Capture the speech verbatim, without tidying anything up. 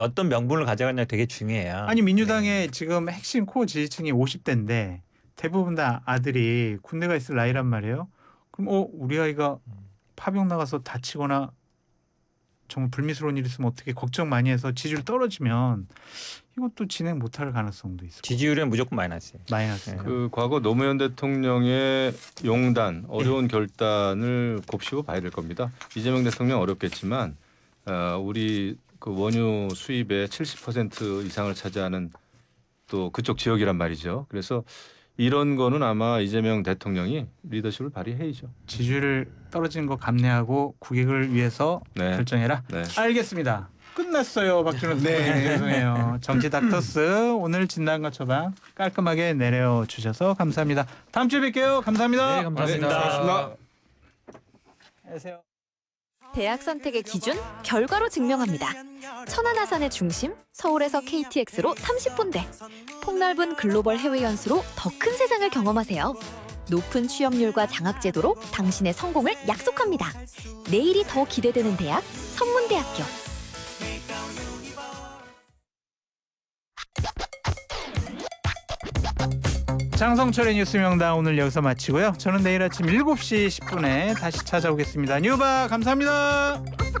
어떤 명분을 가져가냐 되게 중요해요. 아니 민주당의 네. 지금 핵심 코어 지지층이 오십 대인데 대부분 다 아들이 군대가 있을 나이란 말이에요. 그럼 어 우리 아이가 파병 나가서 다치거나 정말 불미스러운 일이 있으면 어떻게 걱정 많이 해서 지지율 떨어지면 이것도 진행 못할 가능성도 있을 거예요. 지지율은 무조건 마이너스예요. 마이너스. 네. 그 과거 노무현 대통령의 용단, 어려운 결단을 곱씹어 봐야 될 겁니다. 이재명 대통령 어렵겠지만 어, 우리 그 원유 수입의 칠십 퍼센트 이상을 차지하는 또 그쪽 지역이란 말이죠. 그래서 이런 거는 아마 이재명 대통령이 리더십을 발휘해야죠. 지지율 떨어지는 거 감내하고 국익을 위해서 네. 결정해라. 네. 알겠습니다. 끝났어요, 박준호. 네. 죄송해요. 정치 닥터스 오늘 진단과 처방 깔끔하게 내려 주셔서 감사합니다. 다음 주에 뵐게요. 감사합니다. 네, 감사합니다. 네, 고맙습니다. 안녕하세요. 대학 선택의 기준 결과로 증명합니다. 천안아산의 중심 서울에서 케이티엑스로 삼십 분대. 폭넓은 글로벌 해외 연수로 더 큰 세상을 경험하세요. 높은 취업률과 장학제도로 당신의 성공을 약속합니다. 내일이 더 기대되는 대학 성문대학교. 장성철의 뉴스 명당 오늘 여기서 마치고요. 저는 내일 아침 일곱 시 십 분에 다시 찾아오겠습니다. 뉴바 감사합니다.